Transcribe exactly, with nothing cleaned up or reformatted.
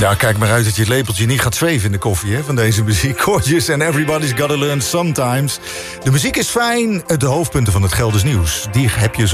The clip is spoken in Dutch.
Ja, kijk maar uit dat je het lepeltje niet gaat zweven in de koffie hè, van deze muziek. Gorgeous and Everybody's Gotta Learn Sometimes. De muziek is fijn, de hoofdpunten van het Gelders nieuws. Die heb je zo